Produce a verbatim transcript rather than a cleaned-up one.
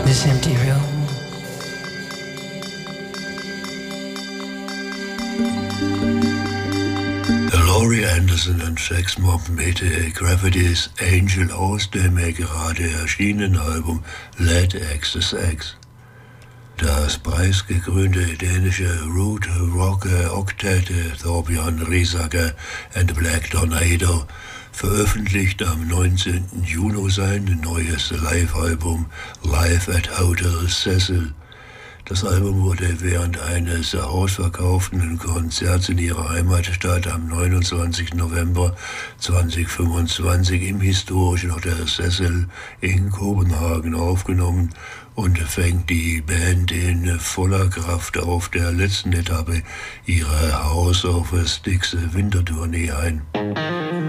this empty room. Laurie Anderson und Flex Mob mit Gravity's Angel aus dem gerade erschienenen Album Let Access X. Das preisgekrönte dänische Root Rock Octet Thorbjørn Risager and the Black Tornado veröffentlicht am neunzehnten Juni sein neues Live-Album Live at Hotel Cecil. Das Album wurde während eines ausverkauften Konzerts in ihrer Heimatstadt am neunundzwanzigsten November zweitausendfünfundzwanzig im historischen Hotel Cecil in Kopenhagen aufgenommen und fängt die Band in voller Kraft auf der letzten Etappe ihrer House of Sticks Wintertournee ein.